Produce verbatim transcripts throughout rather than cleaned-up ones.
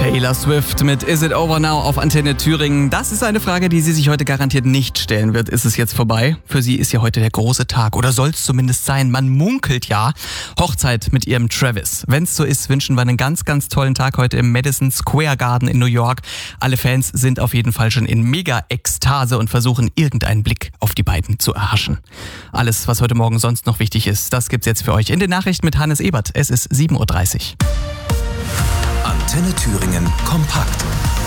Taylor Swift mit Is It Over Now auf Antenne Thüringen. Das ist eine Frage, die sie sich heute garantiert nicht stellen wird. Ist es jetzt vorbei? Für sie ist ja heute der große Tag. Oder soll es zumindest sein? Man munkelt ja. Hochzeit mit ihrem Travis. Wenn es so ist, wünschen wir einen ganz, ganz tollen Tag heute im Madison Square Garden in New York. Alle Fans sind auf jeden Fall schon in Mega-Ekstase und versuchen, irgendeinen Blick auf die beiden zu erhaschen. Alles, was heute Morgen sonst noch wichtig ist, das gibt's jetzt für euch in den Nachrichten mit Hannes Ebert. Es ist sieben Uhr dreißig. Antenne Thüringen kompakt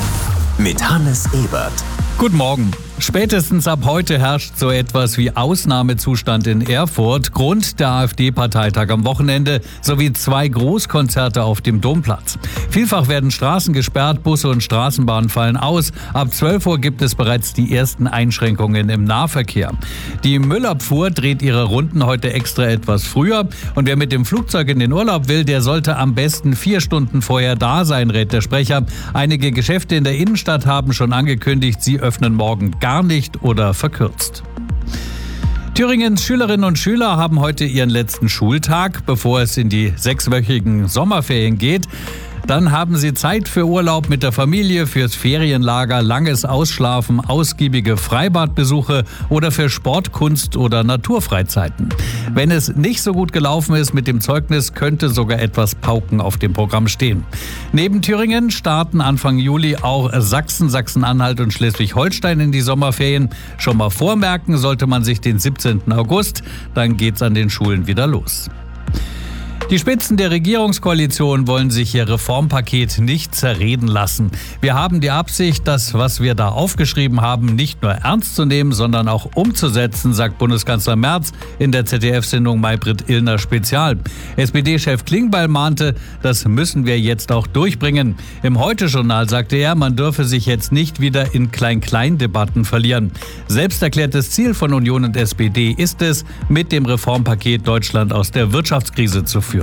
mit Hannes Ebert. Guten Morgen. Spätestens ab heute herrscht so etwas wie Ausnahmezustand in Erfurt. Grund der AfD-Parteitag am Wochenende sowie zwei Großkonzerte auf dem Domplatz. Vielfach werden Straßen gesperrt, Busse und Straßenbahnen fallen aus. Ab zwölf Uhr gibt es bereits die ersten Einschränkungen im Nahverkehr. Die Müllabfuhr dreht ihre Runden heute extra etwas früher. Und wer mit dem Flugzeug in den Urlaub will, der sollte am besten vier Stunden vorher da sein, rät der Sprecher. Einige Geschäfte in der Innenstadt haben schon angekündigt, sie öffnen morgen gar nicht oder verkürzt. Thüringens Schülerinnen und Schüler haben heute ihren letzten Schultag, bevor es in die sechswöchigen Sommerferien geht. Dann haben sie Zeit für Urlaub mit der Familie, fürs Ferienlager, langes Ausschlafen, ausgiebige Freibadbesuche oder für Sport, Kunst oder Naturfreizeiten. Wenn es nicht so gut gelaufen ist mit dem Zeugnis, könnte sogar etwas Pauken auf dem Programm stehen. Neben Thüringen starten Anfang Juli auch Sachsen, Sachsen-Anhalt und Schleswig-Holstein in die Sommerferien. Schon mal vormerken sollte man sich den siebzehnten August, dann geht's an den Schulen wieder los. Die Spitzen der Regierungskoalition wollen sich ihr Reformpaket nicht zerreden lassen. Wir haben die Absicht, das, was wir da aufgeschrieben haben, nicht nur ernst zu nehmen, sondern auch umzusetzen, sagt Bundeskanzler Merz in der Z D F-Sendung Maybrit Illner Spezial. S P D-Chef Klingbeil mahnte, das müssen wir jetzt auch durchbringen. Im Heute-Journal sagte er, man dürfe sich jetzt nicht wieder in Klein-Klein-Debatten verlieren. Selbst erklärtes Ziel von Union und S P D ist es, mit dem Reformpaket Deutschland aus der Wirtschaftskrise zu führen.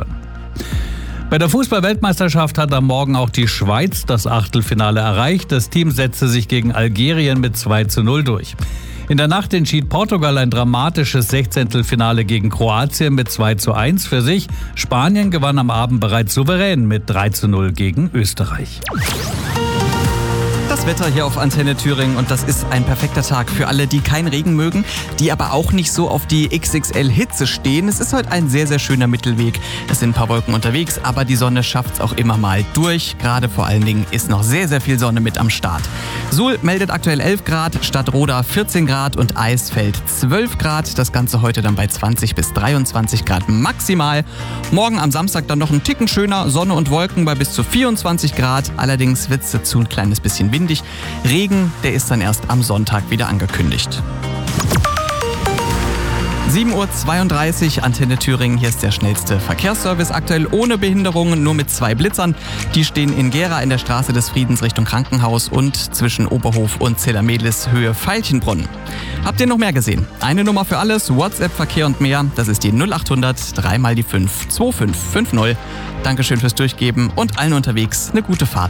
Bei der Fußball-Weltmeisterschaft hat am Morgen auch die Schweiz das Achtelfinale erreicht. Das Team setzte sich gegen Algerien mit zwei zu null durch. In der Nacht entschied Portugal ein dramatisches Sechzehntelfinale gegen Kroatien mit zwei zu eins für sich. Spanien gewann am Abend bereits souverän mit drei zu null gegen Österreich. Das Wetter hier auf Antenne Thüringen und das ist ein perfekter Tag für alle, die keinen Regen mögen, die aber auch nicht so auf die X X L-Hitze stehen. Es ist heute ein sehr, sehr schöner Mittelweg. Es sind ein paar Wolken unterwegs, aber die Sonne schafft es auch immer mal durch. Gerade vor allen Dingen ist noch sehr, sehr viel Sonne mit am Start. Suhl meldet aktuell elf Grad, Stadtroda vierzehn Grad und Eisfeld zwölf Grad. Das Ganze heute dann bei zwanzig bis dreiundzwanzig Grad maximal. Morgen am Samstag dann noch ein Ticken schöner, Sonne und Wolken bei bis zu vierundzwanzig Grad. Allerdings wird es dazu ein kleines bisschen windig. Regen, der ist dann erst am Sonntag wieder angekündigt. sieben Uhr zweiunddreißig, Antenne Thüringen. Hier ist der schnellste Verkehrsservice. Aktuell ohne Behinderungen, nur mit zwei Blitzern. Die stehen in Gera in der Straße des Friedens Richtung Krankenhaus und zwischen Oberhof und Zellermedlis Höhe Veilchenbrunn. Habt ihr noch mehr gesehen? Eine Nummer für alles, WhatsApp, Verkehr und mehr. Das ist die null acht hundert drei mal die fünf zwei fünf fünf null. Dankeschön fürs Durchgeben und allen unterwegs eine gute Fahrt.